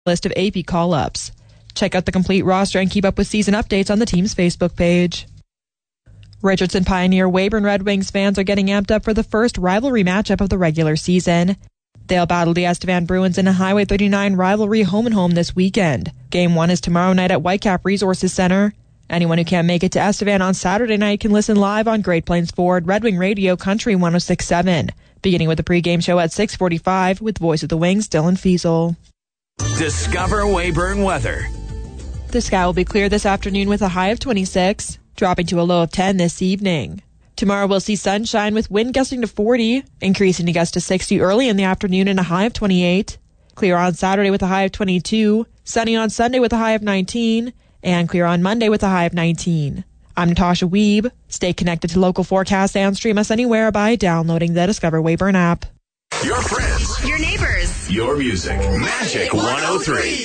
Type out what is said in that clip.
list of AP call-ups. Check out the complete roster and keep up with season updates on the team's Facebook page. Richardson Pioneer Weyburn Red Wings fans are getting amped up for the first rivalry matchup of the regular season. They'll battle the Estevan Bruins in a Highway 39 rivalry home-and-home this weekend. Game 1 is tomorrow night at Whitecap Resources Center. Anyone who can't make it to Estevan on Saturday night can listen live on Great Plains Ford Red Wing Radio Country 106.7, beginning with the pregame show at 6:45 with Voice of the Wings Dylan Fiesel. Discover Weyburn weather. The sky will be clear this afternoon with a high of 26, dropping to a low of 10 this evening. Tomorrow we'll see sunshine with wind gusting to 40, increasing to gust to 60 early in the afternoon and a high of 28. Clear on Saturday with a high of 22, sunny on Sunday with a high of 19, and clear on Monday with a high of 19. I'm Natasha Wiebe. Stay connected to local forecasts and stream us anywhere by downloading the Discover Weyburn app. Your friends. Your neighbors. Your music. Magic 103.